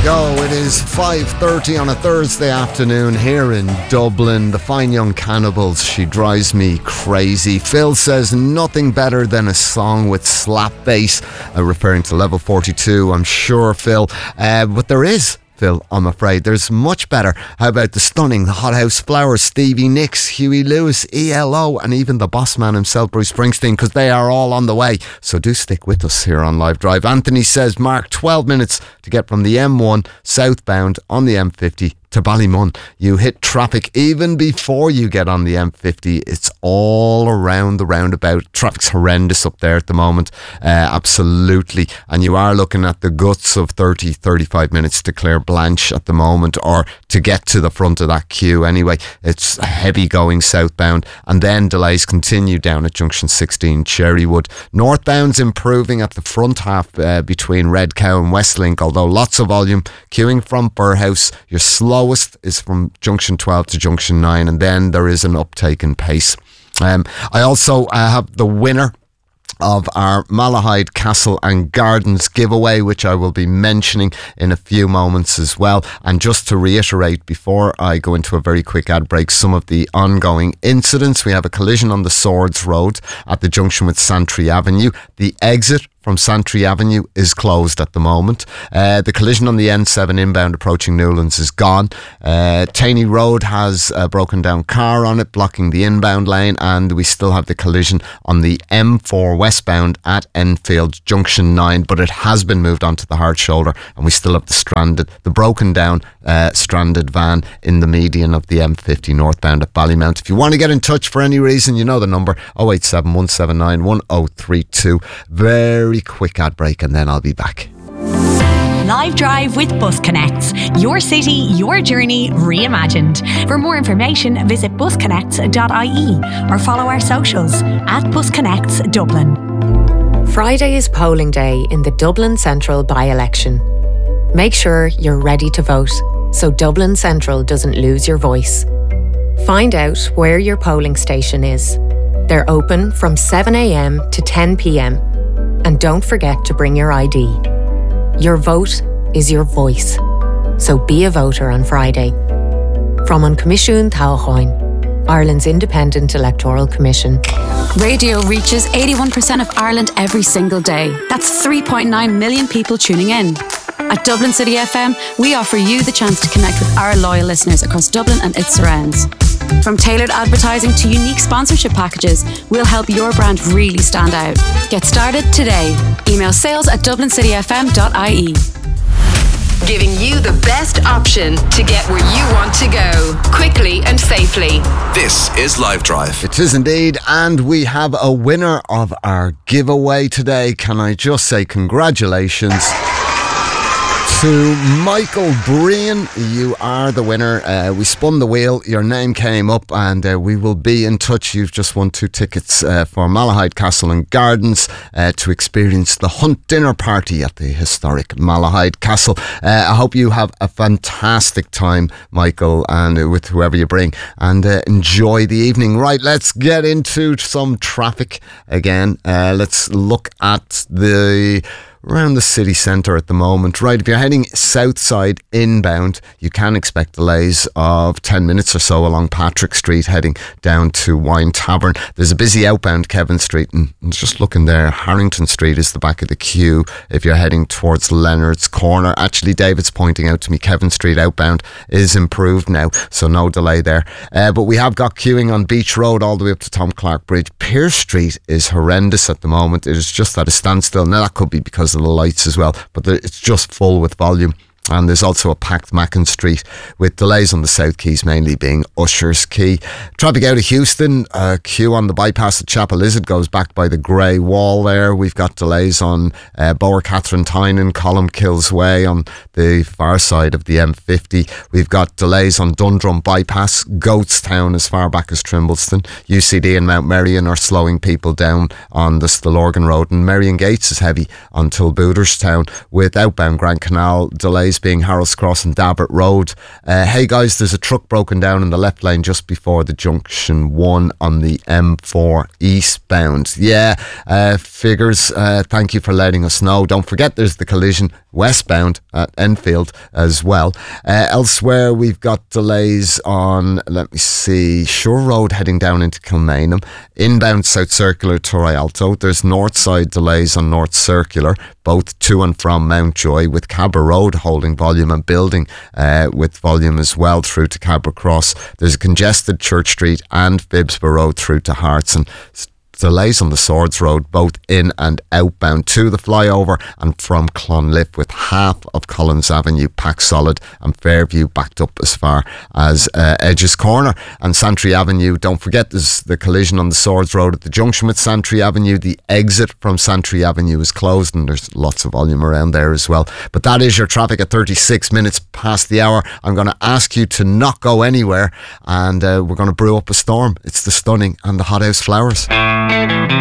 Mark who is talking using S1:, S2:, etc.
S1: go. It is 5:30 on a Thursday afternoon here in Dublin. The Fine Young Cannibals, She Drives Me Crazy. Phil says nothing better than a song with slap bass, referring to Level 42, I'm sure, Phil. But there is, Phil, I'm afraid. There's much better. How about the stunning, the Hothouse Flowers, Stevie Nicks, Huey Lewis, ELO, and even the boss man himself, Bruce Springsteen, because they are all on the way. So do stick with us here on Live Drive. Anthony says, Mark, 12 minutes to get from the M1 southbound on the M50 to Ballymun. You hit traffic even before you get on the M50. It's all around the roundabout. Traffic's horrendous up there at the moment. Absolutely. And you are looking at the guts of 35 minutes to Clare Blanche at the moment, or to get to the front of that queue anyway. It's heavy going southbound, and then delays continue down at junction 16 Cherrywood. Northbound's improving at the front half between Red Cow and Westlink, although lots of volume. Queuing from Burhouse. Your slowest is from junction 12 to junction 9, and then there is an uptake in pace. I also have the winner of our Malahide Castle and Gardens giveaway, which I will be mentioning in a few moments as well. And just to reiterate, before I go into a very quick ad break, some of the ongoing incidents. We have a collision on the Swords Road at the junction with Santry Avenue. The exit from Santry Avenue is closed at the moment. The collision on the N7 inbound approaching Newlands is gone. Taney Road has a broken down car on it, blocking the inbound lane, and we still have the collision on the M4 westbound at Enfield Junction 9, but it has been moved onto the hard shoulder, and we still have the broken down stranded van in the median of the M50 northbound at Ballymount. If you want to get in touch for any reason, you know the number, 087 179 1032. Very quick ad break, and then I'll be back.
S2: Live Drive with Bus Connects. Your city, your journey, reimagined. For more information, visit busconnects.ie or follow our socials at Bus Connects Dublin.
S3: Friday is polling day in the Dublin Central by-election. Make sure you're ready to vote so Dublin Central doesn't lose your voice. Find out where your polling station is. They're open from 7 a.m. to 10 p.m. And don't forget to bring your ID. Your vote is your voice. So be a voter on Friday. From An Comisiún Tábháin, Ireland's independent electoral commission.
S4: Radio reaches 81% of Ireland every single day. That's 3.9 million people tuning in. At Dublin City FM, we offer you the chance to connect with our loyal listeners across Dublin and its surrounds. From tailored advertising to unique sponsorship packages, we'll help your brand really stand out. Get started today. Email sales@dublincityfm.ie.
S5: Giving you the best option to get where you want to go, quickly and safely.
S6: This is Live Drive.
S1: It is indeed, and we have a winner of our giveaway today. Can I just say congratulations to Michael Breen. You are the winner. We spun the wheel, your name came up, and we will be in touch. You've just won 2 tickets for Malahide Castle and Gardens to experience the Hunt dinner party at the historic Malahide Castle. I hope you have a fantastic time, Michael, and with whoever you bring, and enjoy the evening. Right, let's get into some traffic again. Let's look at around the city centre at the moment. Right, if you're heading south side inbound, you can expect delays of 10 minutes or so along Patrick Street heading down to Wine Tavern. There's a busy outbound Kevin Street, and just looking there, Harrington Street is the back of the queue if you're heading towards Leonard's Corner. Actually, David's pointing out to me Kevin Street outbound is improved now, so no delay there. But we have got queuing on Beach Road all the way up to Tom Clark Bridge. Pearse Street is horrendous at the moment. It is just at a standstill. Now that could be because of the lights as well, but it's just full with volume. And there's also a packed Mackin Street with delays on the South Quays, mainly being Usher's Quay. Traffic out of Houston, queue on the bypass at Chapel Lizard goes back by the grey wall there. We've got delays on Bower Catherine Tynan, Columkills Way on the far side of the M50. We've got delays on Dundrum bypass, Goatstown as far back as Trimbleston. UCD and Mount Merrion are slowing people down on the Stillorgan Road, and Merrion Gates is heavy until Booterstown, with outbound Grand Canal delays delays being Harold's Cross and Dabbert Road. Hey guys, there's a truck broken down in the left lane just before the junction 1 on the M4 eastbound. Yeah, figures. Thank you for letting us know. Don't forget there's the collision westbound at Enfield as well. Elsewhere, we've got delays on, let me see, Shore Road heading down into Kilmainham. Inbound South Circular to Rialto. There's north side delays on North Circular, both to and from Mountjoy, with Cabra Road holding volume and building with volume as well through to Cabra Cross. There's a congested Church Street and Phibsborough Road through to Hearts, and delays on the Swords Road, both in and outbound to the flyover and from Clonliffe, with half of Collins Avenue packed solid and Fairview backed up as far as Edges Corner. And Santry Avenue, don't forget there's the collision on the Swords Road at the junction with Santry Avenue. The exit from Santry Avenue is closed and there's lots of volume around there as well. But that is your traffic at 36 minutes past the hour. I'm going to ask you to not go anywhere, and we're going to brew up a storm. It's the Stunning and the Hothouse Flowers.